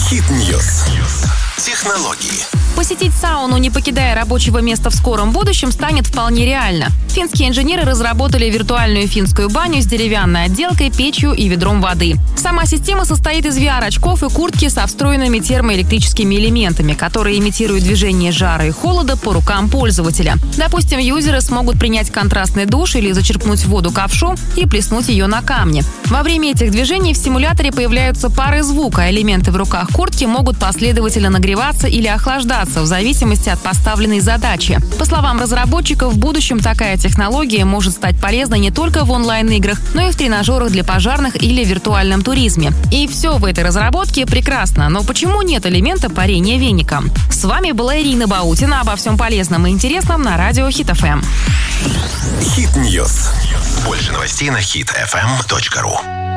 Хит-ньюс. Технологии. Посетить сауну, не покидая рабочего места в скором будущем, станет вполне реально. Финские инженеры разработали виртуальную финскую баню с деревянной отделкой, печью и ведром воды. Сама система состоит из VR-очков и куртки со встроенными термоэлектрическими элементами, которые имитируют движение жара и холода по рукам пользователя. Допустим, юзеры смогут принять контрастный душ или зачерпнуть воду ковшом и плеснуть ее на камни. Во время этих движений в симуляторе появляются пары звука, а элементы в руках куртки могут последовательно нагреваться или охлаждаться в зависимости от поставленной задачи. По словам разработчиков, в будущем такая технология может стать полезной не только в онлайн-играх, но и в тренажерах для пожарных или виртуальном туризме. И все в этой разработке прекрасно, но почему нет элемента парения веником? С вами была Ирина Баутина. Обо всем полезном и интересном на радио Хит FM. Хит-ньюс. Больше новостей на hitfm.ru.